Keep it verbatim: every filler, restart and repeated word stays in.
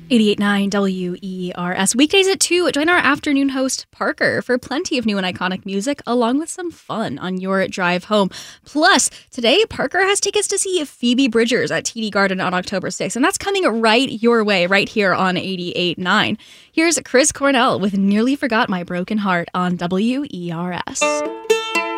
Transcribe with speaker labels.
Speaker 1: eighty-eight point nine W E R S. Weekdays at two, join our afternoon host, Parker, for plenty of new and iconic music, along with some fun on your drive home. Plus, today, Parker has tickets to see Phoebe Bridgers at T D Garden on October sixth, and that's coming right your way, right here on eighty-eight point nine. Here's Chris Cornell with Nearly Forgot My Broken Heart on W E R S.